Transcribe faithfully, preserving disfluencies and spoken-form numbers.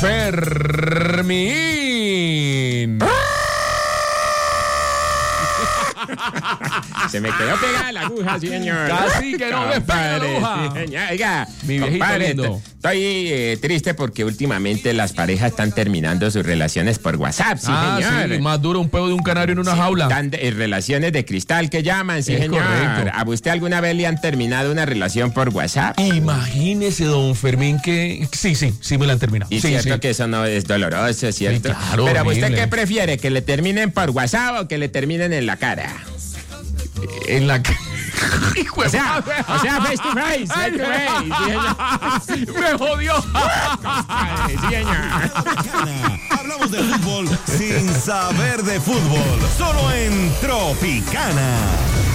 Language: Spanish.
Fermín. Se me quedó pegada la aguja, sí, señor. Casi que no me pega la aguja. Sí, señor. Oiga, Mi viejito compadre, lindo. estoy eh, triste porque últimamente las parejas están terminando sus relaciones por WhatsApp, sí, ah, señor. sí, más duro un pedo de un canario en una jaula. Están de- eh, relaciones de cristal que llaman, sí, Es señor. correcto. ¿A usted alguna vez le han terminado una relación por WhatsApp? Imagínese, don Fermín, que... Sí, sí, sí me la han terminado. Y sí, cierto sí. que eso no es doloroso, ¿cierto? Sí, claro, Pero ¿a ¿usted horrible. qué prefiere? ¿Que le terminen por WhatsApp o que le terminen en la cara? En la... Hijo de O sea, madre. o sea, face to face, face to face, sí, señor. Me jodió. Ay, sí, señor. Tropicana. Hablamos de fútbol sin saber de fútbol. Solo en Tropicana.